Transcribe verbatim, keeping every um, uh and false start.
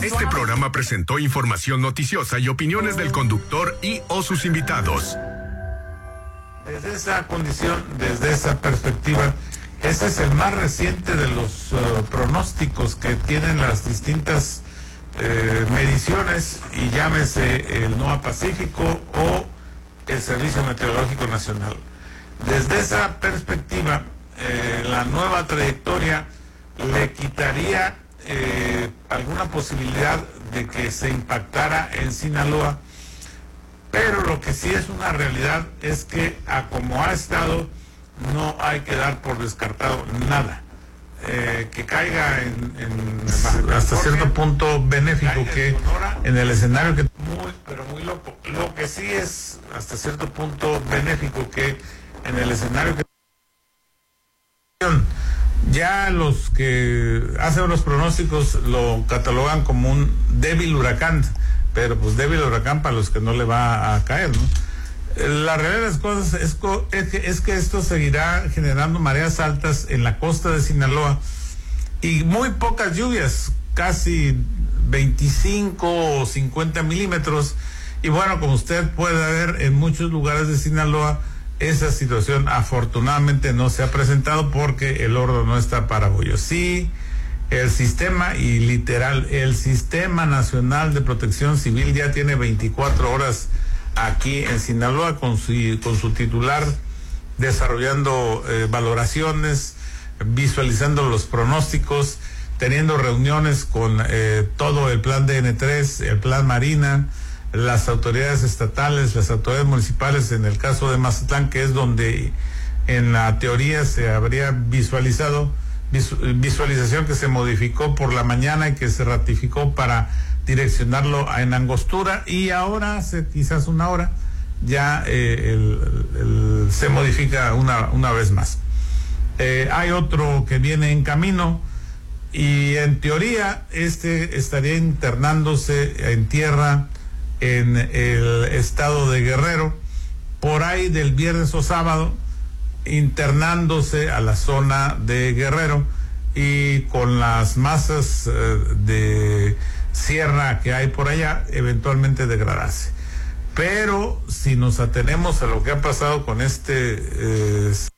Este programa presentó información noticiosa y opiniones del conductor y o sus invitados. Desde esa condición, desde esa perspectiva, ese es el más reciente de los uh, pronósticos que tienen las distintas eh, mediciones, y llámese el NOAA Pacífico o el Servicio Meteorológico Nacional. Desde esa perspectiva, eh, la nueva trayectoria le quitaría eh, alguna posibilidad de que se impactara en Sinaloa, pero lo que sí es una realidad es que, a como ha estado, no hay que dar por descartado nada. Eh, que caiga en, en hasta cierto punto benéfico, que, que Sonora, en el escenario que muy pero muy loco. Lo que sí es hasta cierto punto benéfico, que en el escenario que ya los que hacen los pronósticos lo catalogan como un débil huracán, pero pues débil huracán para los que no le va a caer, ¿no? La realidad de las cosas es, es, que, es que esto seguirá generando mareas altas en la costa de Sinaloa y muy pocas lluvias, casi veinticinco o cincuenta milímetros. Y bueno, como usted puede ver, en muchos lugares de Sinaloa esa situación afortunadamente no se ha presentado, porque el horno no está para bollos. Sí, el sistema, y literal, el Sistema Nacional de Protección Civil ya tiene veinticuatro horas aquí en Sinaloa con su, con su titular desarrollando eh, valoraciones, visualizando los pronósticos, teniendo reuniones con eh, todo el plan D N tres, el plan Marina, las autoridades estatales, las autoridades municipales, en el caso de Mazatlán, que es donde en la teoría se habría visualizado, visualización que se modificó por la mañana y que se ratificó para direccionarlo en Angostura, y ahora, hace quizás una hora, ya eh, el, el, se modifica una, una vez más. Eh, hay otro que viene en camino, y en teoría este estaría internándose en tierra en el estado de Guerrero, por ahí del viernes o sábado, internándose a la zona de Guerrero, y con las masas eh, de sierra que hay por allá, eventualmente degradarse. Pero si nos atenemos a lo que ha pasado con este eh,